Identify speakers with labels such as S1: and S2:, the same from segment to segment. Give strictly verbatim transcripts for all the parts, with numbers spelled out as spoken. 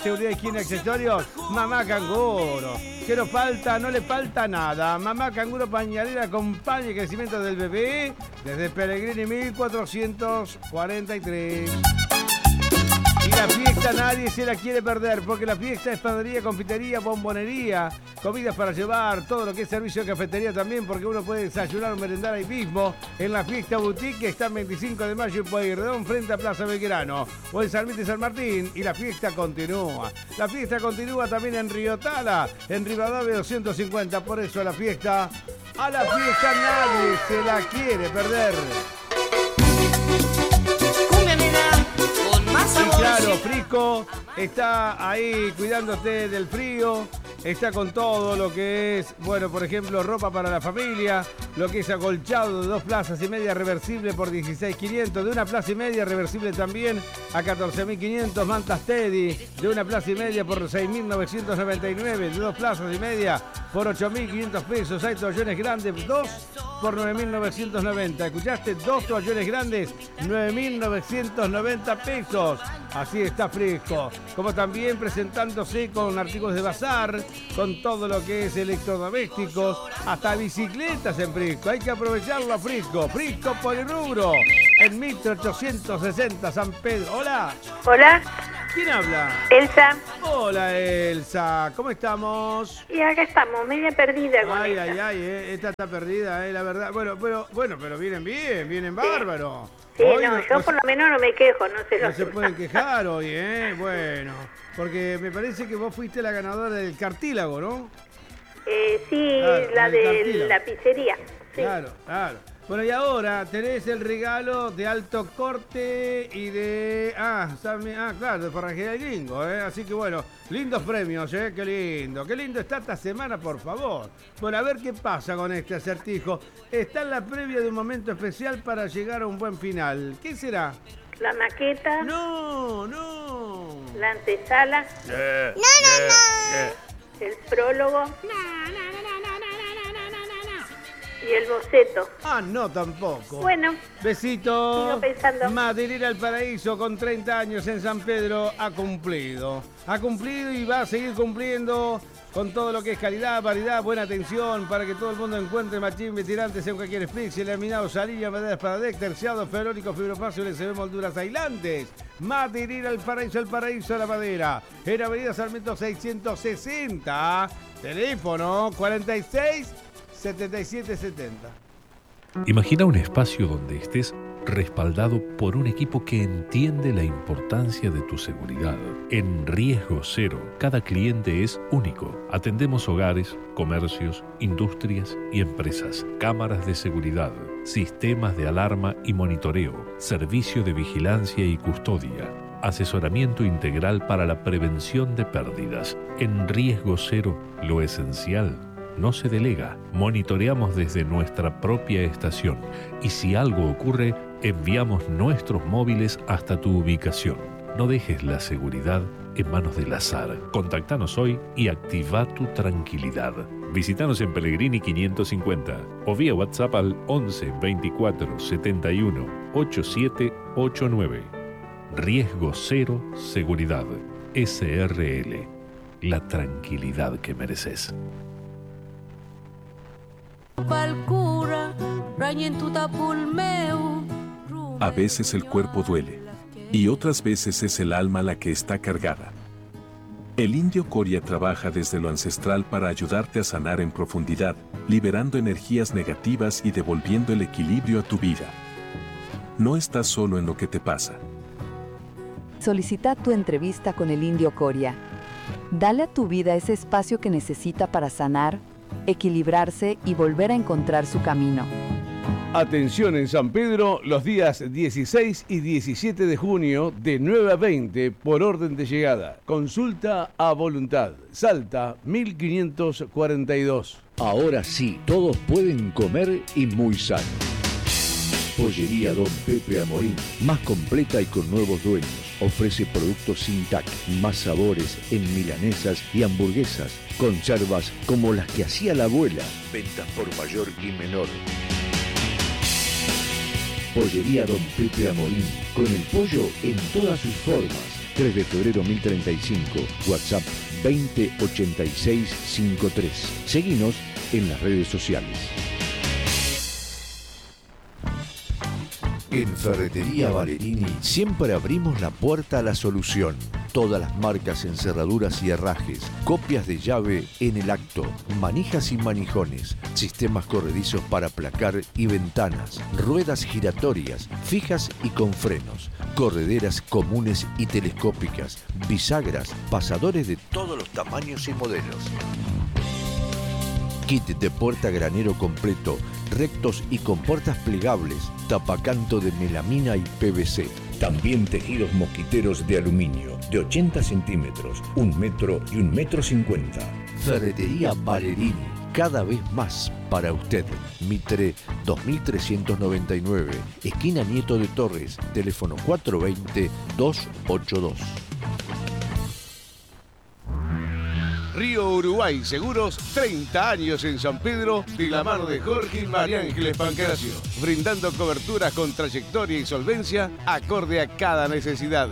S1: Seguridad, higiene, accesorios, Mamá Canguro. ¿Qué nos falta? No le falta nada. Mamá Canguro Pañalera acompaña el crecimiento del bebé desde Pellegrini mil cuatrocientos cuarenta y tres. Y la fiesta nadie se la quiere perder, porque la fiesta es panadería, confitería, bombonería, comidas para llevar, todo lo que es servicio de cafetería también, porque uno puede desayunar o merendar ahí mismo en la fiesta boutique que está en veinticinco de mayo en Pueyrredón frente a Plaza Belgrano, o en San Miguel y San Martín, y la fiesta continúa. La fiesta continúa también en Río Tala, en Rivadavia doscientos cincuenta, por eso la fiesta, a la fiesta nadie se la quiere perder. Y claro, Frisco está ahí cuidándote del frío, está con todo lo que es, bueno, por ejemplo, ropa para la familia, lo que es acolchado de dos plazas y media reversible por dieciséis mil quinientos, de una plaza y media reversible también a catorce mil quinientos, mantas Teddy, de una plaza y media por seis mil novecientos noventa y nueve, de dos plazas y media por ocho mil quinientos pesos, hay toallones grandes, dos por nueve mil novecientos noventa, ¿escuchaste? Dos toallones grandes, nueve mil novecientos noventa pesos. Así está Frisco, como también presentándose con artículos de bazar, con todo lo que es electrodomésticos, hasta bicicletas en Frisco. Hay que aprovecharlo a Frisco. Frisco Polirrubro, en mil ochocientos sesenta San Pedro. Hola.
S2: Hola.
S1: ¿Quién habla?
S2: Elsa.
S1: Hola, Elsa. ¿Cómo estamos?
S2: Y acá estamos, media perdida con
S1: Ay,
S2: esta.
S1: ay, ay, eh. Esta está perdida, eh, la verdad. Bueno, pero, bueno, pero vienen bien, vienen bárbaro.
S2: Sí,
S1: Hoy
S2: no,
S1: no,
S2: yo
S1: no
S2: por
S1: se-
S2: lo menos no me quejo, no sé
S1: No
S2: lo
S1: se
S2: que-
S1: pueden quejar hoy, ¿eh? Bueno, porque me parece que vos fuiste la ganadora del cartílago, ¿no?
S2: Eh, sí,
S1: Claro,
S2: la
S1: del
S2: de
S1: cartílago.
S2: la pizzería. Sí.
S1: Claro, claro. Bueno, y ahora tenés el regalo de alto corte y de... Ah, San- ah claro, de Forrajería del Gringo, ¿eh? Así que bueno, lindos premios, ¿eh? Qué lindo, qué lindo está esta semana, por favor. Bueno, a ver qué pasa con este acertijo. Está en la previa de un momento especial para llegar a un buen final. ¿Qué será?
S2: La maqueta,
S1: No, no.
S2: la antesala,
S1: No, no, no.
S2: el prólogo y el boceto.
S1: Ah, no, tampoco.
S2: Bueno,
S1: Besito.
S2: sigo pensando.
S1: Maderera El Paraíso, con treinta años en San Pedro, ha cumplido. Ha cumplido y va a seguir cumpliendo con todo lo que es calidad, variedad, buena atención, para que todo el mundo encuentre machín, tirantes en cualquier split, laminado, salilla, maderas para deck, terciado, ferrónico, fibrofacio, L C B, molduras aislantes. Maderera El Paraíso, El Paraíso de la Madera. En Avenida Sarmiento seiscientos sesenta. Teléfono cuarenta y seis setenta y siete setenta.
S3: Imagina un espacio donde estés respaldado por un equipo que entiende la importancia de tu seguridad. En Riesgo Cero, cada cliente es único. Atendemos hogares, comercios, industrias y empresas. Cámaras de seguridad, sistemas de alarma y monitoreo, servicio de vigilancia y custodia, asesoramiento integral para la prevención de pérdidas. En Riesgo Cero, lo esencial no se delega. Monitoreamos desde nuestra propia estación y si algo ocurre, enviamos nuestros móviles hasta tu ubicación. No dejes la seguridad en manos del azar. Contactanos hoy y activa tu tranquilidad. Visítanos en Pellegrini quinientos cincuenta o vía WhatsApp al once veinticuatro setenta y uno ochenta y siete ochenta y nueve. Riesgo Cero Seguridad. S R L. La tranquilidad que mereces.
S4: A veces el cuerpo duele y otras veces es el alma la que está cargada. El indio Coria trabaja desde lo ancestral para ayudarte a sanar en profundidad, liberando energías negativas y devolviendo el equilibrio a tu vida. No estás solo en lo que te pasa.
S5: Solicita tu entrevista con el indio Coria. Dale a tu vida ese espacio que necesita para sanar, equilibrarse y volver a encontrar su camino.
S1: Atención en San Pedro los días dieciséis y diecisiete de junio de nueve a veinte por orden de llegada. Consulta a voluntad. Salta mil quinientos cuarenta y dos.
S6: Ahora sí, todos pueden comer y muy sano. Pollería Don Pepe Amorín, más completa y con nuevos dueños. Ofrece productos sin tac, más sabores en milanesas y hamburguesas. Conservas como las que hacía la abuela. Ventas por mayor y menor. Pollería Don Pepe Amorín, con el pollo en todas sus formas. tres de febrero mil treinta y cinco, WhatsApp veinte ochenta y seis cincuenta y tres. Seguinos en las redes sociales. En Ferretería Valerini siempre abrimos la puerta a la solución. Todas las marcas en cerraduras y herrajes, copias de llave en el acto, manijas y manijones, sistemas corredizos para placar y ventanas, ruedas giratorias, fijas y con frenos, correderas comunes y telescópicas, bisagras, pasadores de todos los tamaños y modelos. Kit de puerta granero completo, rectos y con puertas plegables, tapacanto de melamina y P V C. También tejidos mosquiteros de aluminio, de ochenta centímetros, un metro y un metro cincuenta. Ferretería Valerini, cada vez más para usted. Mitre dos mil trescientos noventa y nueve, esquina Nieto de Torres, teléfono cuatro dos cero, dos ocho dos.
S7: Río Uruguay Seguros, treinta años en San Pedro, de la mano de Jorge y María Ángeles Pancracio, brindando coberturas con trayectoria y solvencia acorde a cada necesidad.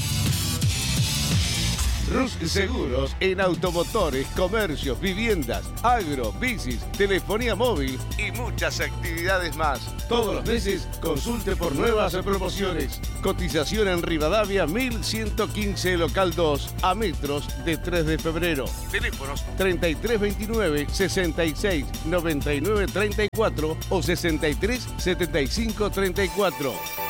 S7: Rus Seguros en automotores, comercios, viviendas, agro, bicis, telefonía móvil y muchas actividades más. Todos los meses consulte por nuevas promociones. Cotización en Rivadavia mil ciento quince, local dos, a metros de tres de febrero. Teléfonos treinta y tres veintinueve, sesenta y seis, noventa y nueve treinta y cuatro o sesenta y tres setenta y cinco treinta y cuatro.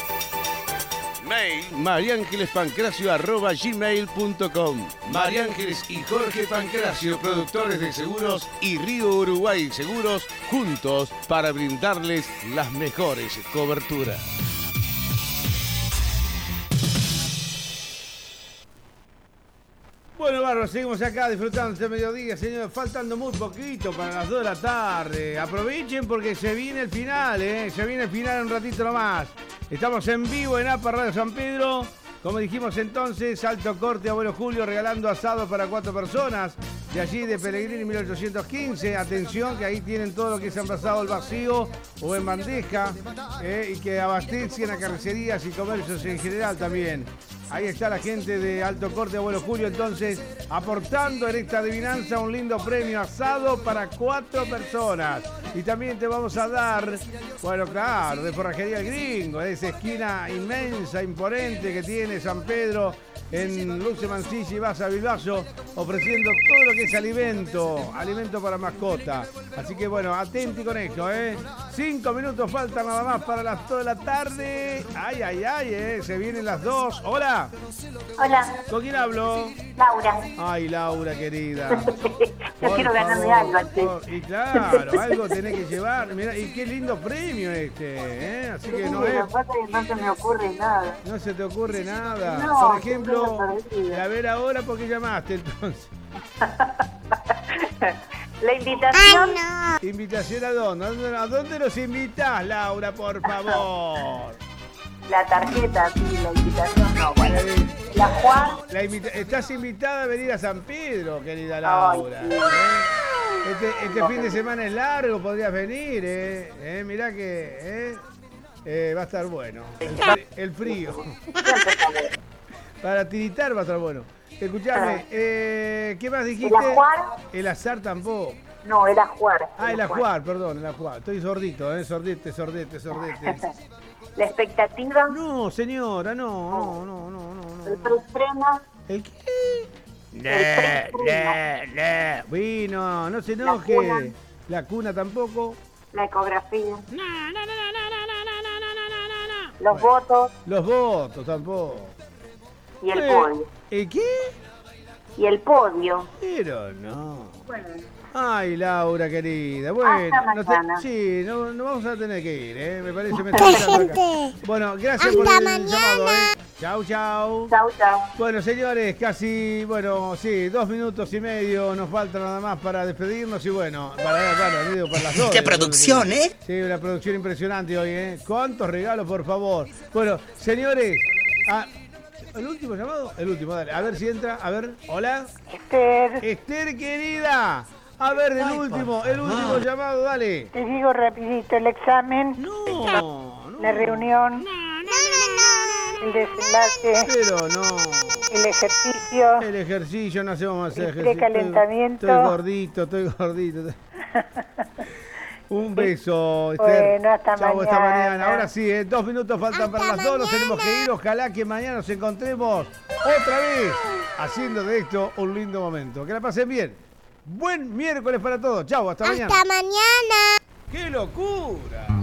S7: Mail mariangelespancracio arroba gmail punto com. María Ángeles y Jorge Pancracio, productores de seguros, y Río Uruguay Seguros, juntos para brindarles las mejores coberturas.
S1: Bueno, Barro, seguimos acá disfrutando este mediodía, señores. Faltando muy poquito para las dos de la tarde. Aprovechen porque se viene el final, ¿eh? Se viene el final en un ratito nomás. Estamos en vivo en A P A Radio San Pedro. Como dijimos entonces, Alto Corte, Abuelo Julio, regalando asado para cuatro personas. De allí, de Pellegrini mil ochocientos quince. Atención, que ahí tienen todo lo que se han pasado al vacío o en bandeja. Eh, y que abastecen a carnicerías y comercios en general también. Ahí está la gente de Alto Corte, Abuelo Julio, entonces, aportando en esta adivinanza un lindo premio asado para cuatro personas. Y también te vamos a dar, bueno, claro, de Forrajería El Gringo, de esa esquina inmensa, imponente que tiene San Pedro en Luce Mancilla y Baza Bilbaso, ofreciendo todo lo que es alimento, alimento para mascota. Así que bueno, atenti con esto, ¿eh? Cinco minutos faltan nada más para las dos de la tarde. Ay, ay, ay, ¿eh? Se vienen las dos. Hola.
S2: Hola.
S1: ¿Con quién hablo?
S2: Laura.
S1: Ay, Laura, querida.
S2: Yo quiero ganarme algo antes.
S1: Y claro, algo tenés que llevar. Mirá, y qué lindo premio este, ¿eh? Así que no es...
S2: No se me ocurre nada.
S1: No se te ocurre nada.
S2: No,
S1: por ejemplo, a ver ahora por qué llamaste entonces.
S2: La invitación.
S1: ¿Invitación a dónde? ¿A dónde, a dónde nos invitás, Laura, por favor?
S2: La tarjeta, sí, la invitación no. Bueno, la Juan.
S1: La invita Estás invitada a venir a San Pedro, querida Laura.
S2: Ay, sí.
S1: ¿eh? Este, este fin de semana es largo, podrías venir, ¿eh? ¿Eh? Mirá que ¿eh? Eh, va a estar bueno. El, el frío. Para tiritar va a estar bueno. Escuchame, eh, ¿qué más dijiste?
S2: ¿El ajuar?
S1: El azar tampoco.
S2: No, el ajuar.
S1: Ah, el ajuar, perdón, el ajuar. Estoy sordito, ¿eh? Sordete, sordete, sordete.
S2: ¿La expectativa?
S1: No, señora, no, no, no, no, no.
S2: ¿El preestreno?
S1: ¿El qué?
S2: El preestreno.
S1: Bueno, no se enoje.
S2: La cuna.
S1: La cuna tampoco.
S2: La ecografía.
S1: No, no, no, no, no, no, no, no, no, no, no.
S2: Los votos.
S1: Los votos tampoco.
S2: Y el
S1: Eh,
S2: podio.
S1: ¿El qué?
S2: Y el podio.
S1: Pero no.
S2: Bueno.
S1: Ay, Laura, querida. Bueno,
S2: Hasta
S1: no te-
S2: mañana.
S1: sí, no, no vamos a tener que ir, ¿eh? Me parece me está escuchando acá. Bueno, gracias por el llamado, ¿eh? Chau, chau.
S2: Chau, chau.
S1: Bueno, señores, casi, bueno, sí, dos minutos y medio nos falta nada más para despedirnos y bueno, para, para, digo, para las dos.
S8: ¡Qué producción, eh!
S1: Sí, una producción impresionante hoy, ¿eh? ¿Cuántos regalos, por favor? Bueno, señores, ah, ¿el último llamado? El último, dale. A ver si entra, a ver, hola.
S2: Esther,
S1: Esther, querida. A ver, el último, el último llamado, dale.
S2: te digo rapidito, el examen,
S1: No, no.
S2: la reunión, el desenlace,
S1: Pero no.
S2: el ejercicio.
S1: El ejercicio, no hacemos más
S2: El
S1: ejercicio.
S2: precalentamiento.
S1: Estoy, estoy gordito, estoy gordito. Un beso, Esther.
S2: Bueno, hasta
S1: Chau,
S2: mañana.
S1: hasta mañana. Ahora sí, eh, dos minutos faltan para las dos, nos tenemos que ir. Ojalá que mañana nos encontremos otra vez haciendo de esto un lindo momento. Que la pasen bien. Buen miércoles para todos. Chau, hasta mañana.
S8: Hasta mañana.
S1: ¡Qué locura!